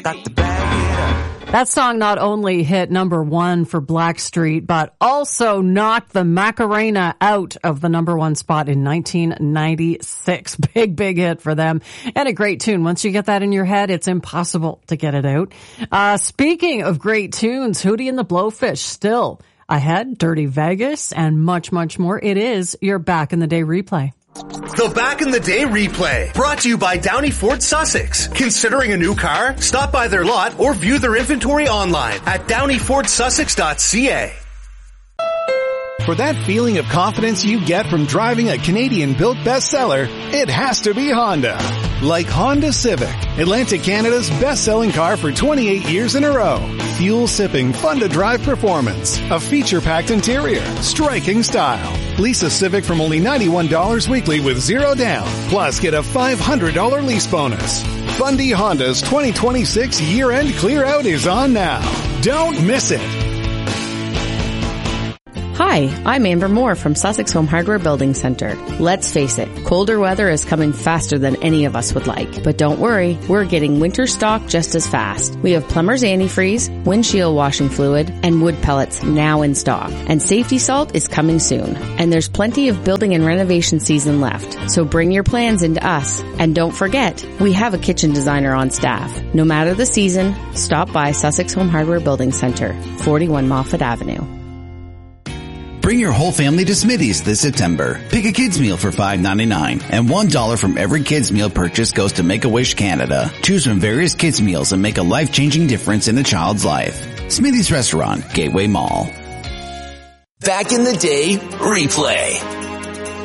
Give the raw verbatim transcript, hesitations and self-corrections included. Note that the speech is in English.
got the bag. That song not only hit number one for Blackstreet, but also knocked the Macarena out of the number one spot in nineteen ninety-six. Big, big hit for them. And a great tune. Once you get that in your head, it's impossible to get it out. Uh, speaking of great tunes, Hootie and the Blowfish still ahead. Dirty Vegas and much, much more. It is your Back in the Day replay. The Back in the Day replay, brought to you by Downey Ford Sussex. Considering a new car? Stop by their lot or view their inventory online at downey ford sussex dot c a. For that feeling of confidence you get from driving a Canadian-built bestseller, it has to be Honda. Like Honda Civic, Atlantic Canada's best-selling car for twenty-eight years in a row. Fuel-sipping, fun-to-drive performance, a feature-packed interior, striking style. Lease a Civic from only ninety-one dollars weekly with zero down. Plus, get a five hundred dollars lease bonus. Bundy Honda's twenty twenty-six year-end clear-out is on now. Don't miss it. Hi, I'm Amber Moore from Sussex Home Hardware Building Center. Let's face it, colder weather is coming faster than any of us would like. But don't worry, we're getting winter stock just as fast. We have Plumber's Antifreeze, windshield washing fluid, and wood pellets now in stock. And safety salt is coming soon. And there's plenty of building and renovation season left. So bring your plans into us. And don't forget, we have a kitchen designer on staff. No matter the season, stop by Sussex Home Hardware Building Center, forty-one Moffat Avenue. Bring your whole family to Smithy's this September. Pick a kids meal for five ninety-nine, and one dollar from every kids meal purchase goes to Make-A-Wish Canada. Choose from various kids meals and make a life-changing difference in a child's life. Smithy's Restaurant, Gateway Mall. Back in the Day replay.